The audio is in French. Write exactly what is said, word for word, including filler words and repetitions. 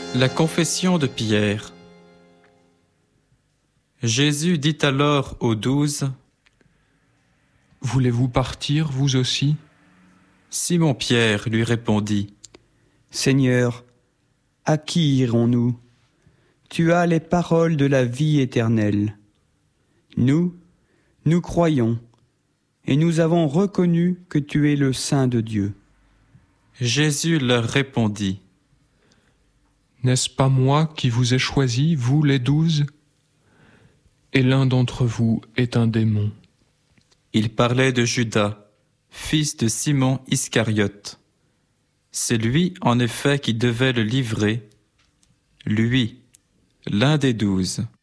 La confession de Pierre. Jésus dit alors aux douze : « Voulez-vous partir, vous aussi ?» Simon-Pierre lui répondit : « Seigneur, à qui irons-nous ? Tu as les paroles de la vie éternelle. Nous, nous croyons, et nous avons reconnu que tu es le Saint de Dieu. » Jésus leur répondit : « N'est-ce pas moi qui vous ai choisis, vous les douze ? Et l'un d'entre vous est un démon. » Il parlait de Judas, fils de Simon Iscariote. C'est lui, en effet, qui devait le livrer, lui, l'un des douze.